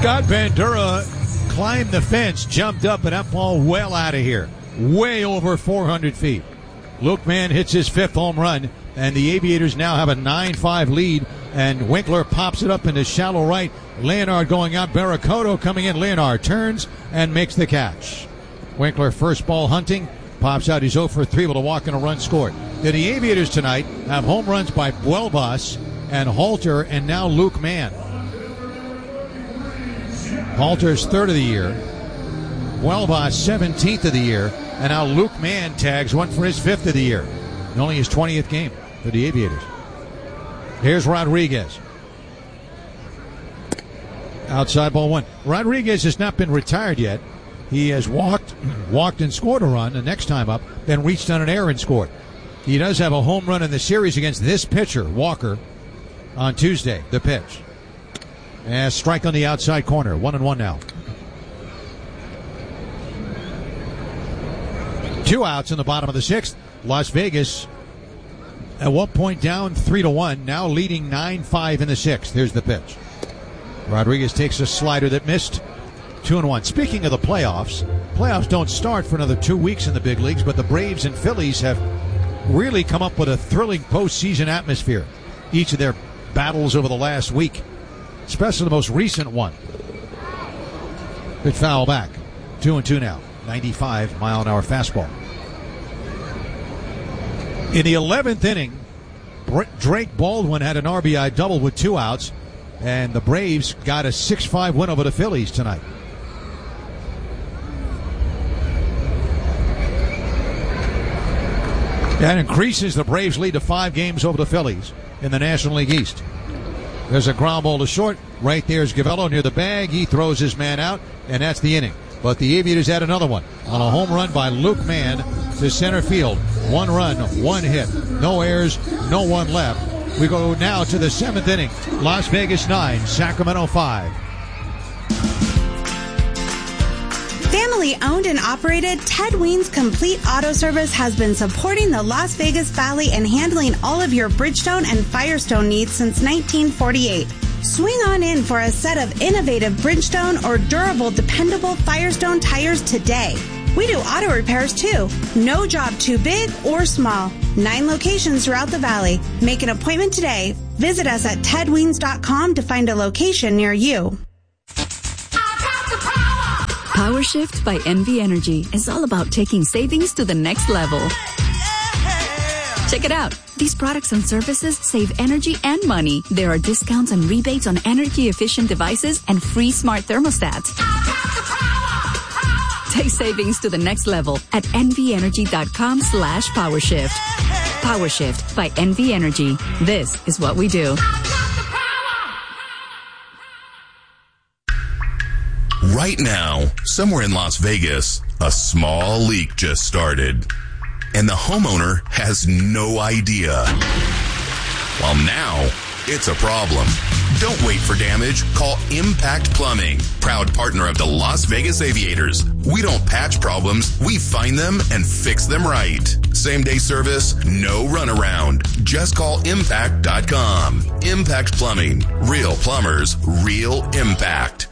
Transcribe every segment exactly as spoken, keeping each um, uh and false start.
Scott Bandura climbed the fence, jumped up, and that ball well out of here. Way over four hundred feet. Luke Mann hits his fifth home run, and the Aviators now have a nine five lead, and Winkler pops it up into shallow right. Leonard going out, Barracoto coming in. Leonard turns and makes the catch. Winkler first ball hunting, pops out. He's oh for three with a walk and a run scored. Then the Aviators tonight have home runs by Buelbas and Halter, and now Luke Mann. Halter's third of the year, Buelbas seventeenth of the year, and now Luke Mann tags one for his fifth of the year. And only his twentieth game for the Aviators. Here's Rodriguez. Outside ball one. Rodriguez has not been retired yet. He has walked, walked and scored a run, the next time up, then reached on an error and scored. He does have a home run in the series against this pitcher, Walker, on Tuesday, the pitch. And strike on the outside corner. One and one now. Two outs in the bottom of the sixth. Las Vegas at one point down three to one, now leading nine five in the sixth. Here's the pitch. Rodriguez takes a slider that missed. Two and one. Speaking of the playoffs, playoffs don't start for another two weeks in the big leagues, but the Braves and Phillies have really come up with a thrilling postseason atmosphere. Each of their battles over the last week, especially the most recent one. Good foul back. Two and two now. ninety-five mile an hour fastball. In the eleventh inning, Drake Baldwin had an R B I double with two outs, and the Braves got a six five win over the Phillies tonight. That increases the Braves' lead to five games over the Phillies in the National League East. There's a ground ball to short. Right there's Gavello near the bag. He throws his man out, and that's the inning. But the Aviators had another one on a home run by Luke Mann to center field. One run, one hit, no errors, no one left. We go now to the seventh inning. Las Vegas nine, Sacramento five. Family owned and operated, Ted Weens Complete Auto Service has been supporting the Las Vegas Valley and handling all of your Bridgestone and Firestone needs since nineteen forty-eight. Swing on in for a set of innovative Bridgestone or durable, dependable Firestone tires today. We do auto repairs too. No job too big or small. Nine locations throughout the valley. Make an appointment today. Visit us at ted weens dot com to find a location near you. Power Shift by N V Energy is all about taking savings to the next level. Check it out. These products and services save energy and money. There are discounts and rebates on energy-efficient devices and free smart thermostats. Take savings to the next level at nvenergy.com slash powershift. PowerShift by N V Energy. This is what we do. Right now, somewhere in Las Vegas, a small leak just started. And the homeowner has no idea. Well, now, it's a problem. Don't wait for damage. Call Impact Plumbing, proud partner of the Las Vegas Aviators. We don't patch problems. We find them and fix them right. Same-day service, no runaround. Just call impact dot com. Impact Plumbing. Real plumbers, real impact.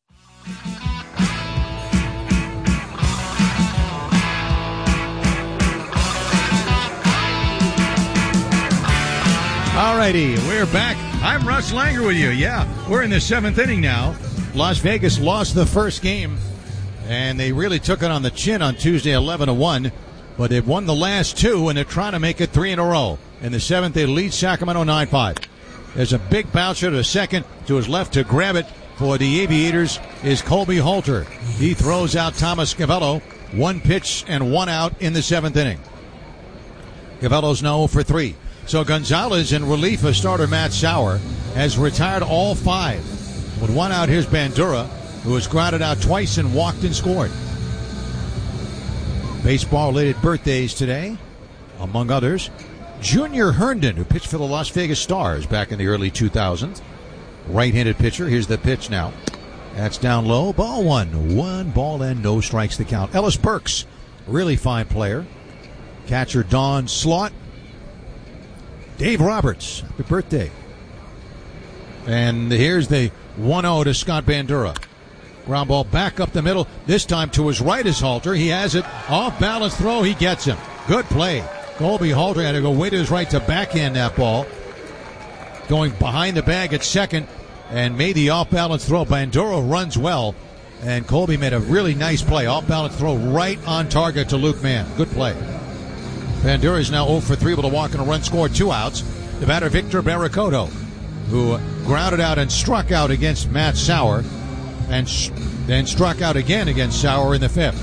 Alrighty, we're back. I'm Russ Langer with you. Yeah, we're in the seventh inning now. Las Vegas lost the first game, and they really took it on the chin on Tuesday, eleven to one. But they've won the last two, and they're trying to make it three in a row. In the seventh, they lead Sacramento nine five. There's a big bouncer to second. To his left to grab it for the Aviators is Colby Halter. He throws out Thomas Gavello. One pitch and one out in the seventh inning. Gavello's now oh for three. So Gonzalez, in relief of starter Matt Sauer, has retired all five. With one out, here's Bandura, who has grounded out twice and walked and scored. Baseball-related birthdays today, among others, Junior Herndon, who pitched for the Las Vegas Stars back in the early two thousands. Right-handed pitcher. Here's the pitch now. That's down low. Ball one. One ball and no strikes to count. Ellis Burks, really fine player. Catcher Don Slaught. Dave Roberts, happy birthday. And here's the one oh to Scott Bandura. Ground ball back up the middle. This time to his right is Halter. He has it. Off balance throw. He gets him. Good play. Colby Halter had to go way to his right to backhand that ball. Going behind the bag at second and made the off balance throw. Bandura runs well. And Colby made a really nice play. Off balance throw right on target to Luke Mann. Good play. Bandura is now oh for three with a walk and a run scored, two outs. The batter Victor Barracoto, who grounded out and struck out against Matt Sauer, and sh- then struck out again against Sauer in the fifth.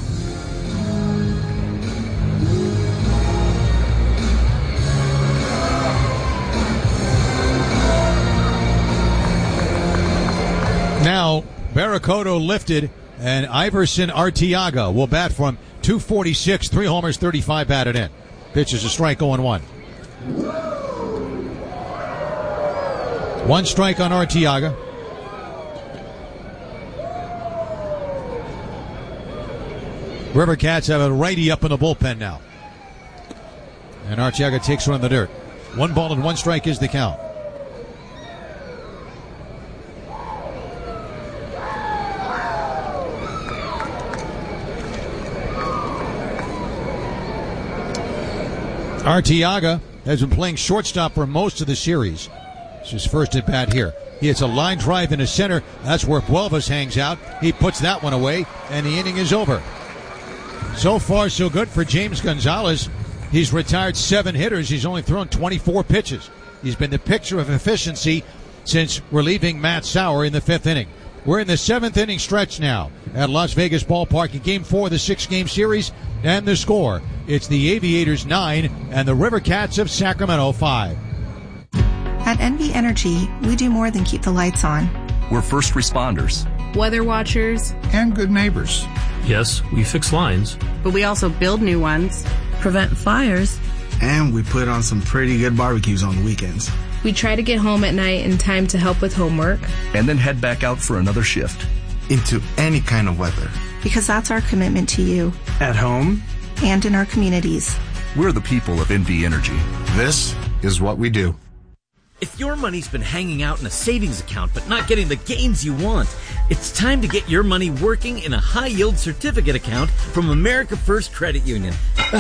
Now, Barracoto lifted, and Iverson Arteaga will bat for him. two forty-six, three homers, thirty-five batted in. Pitch is a strike, oh and one. One strike on Arteaga. River Cats have a righty up in the bullpen now. And Arteaga takes one in the dirt. One ball and one strike is the count. Arteaga has been playing shortstop for most of the series. It's his first at bat here. He hits a line drive in the center. That's where Buelvas hangs out. He puts that one away, and the inning is over. So far, so good for James Gonzalez. He's retired seven hitters. He's only thrown twenty-four pitches. He's been the picture of efficiency since relieving Matt Sauer in the fifth inning. We're in the seventh inning stretch now at Las Vegas Ballpark in Game four of the six-game series. And the score, it's the Aviators nine and the River Cats of Sacramento five. At N V Energy, we do more than keep the lights on. We're first responders, weather watchers, and good neighbors. Yes, we fix lines, but we also build new ones, prevent fires, and we put on some pretty good barbecues on the weekends. We try to get home at night in time to help with homework, and then head back out for another shift. Into any kind of weather. Because that's our commitment to you. At home. And in our communities. We're the people of N V Energy. This is what we do. If your money's been hanging out in a savings account but not getting the gains you want, it's time to get your money working in a high-yield certificate account from America First Credit Union.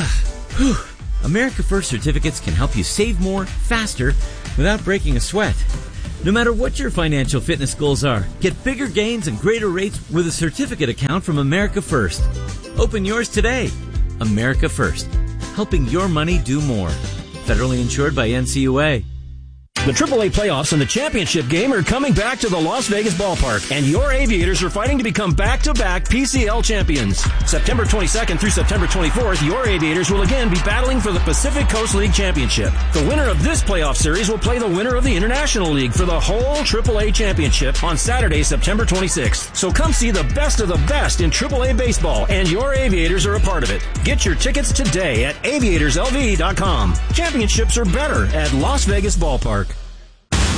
America First certificates can help you save more, faster, without breaking a sweat. No matter what your financial fitness goals are, get bigger gains and greater rates with a certificate account from America First. Open yours today. America First, helping your money do more. Federally insured by N C U A. The triple A playoffs and the championship game are coming back to the Las Vegas Ballpark, and your Aviators are fighting to become back-to-back P C L champions. September twenty-second through September twenty-fourth, your Aviators will again be battling for the Pacific Coast League Championship. The winner of this playoff series will play the winner of the International League for the whole triple A championship on Saturday, September twenty-sixth. So come see the best of the best in triple A baseball, and your Aviators are a part of it. Get your tickets today at aviators L V dot com. Championships are better at Las Vegas Ballpark.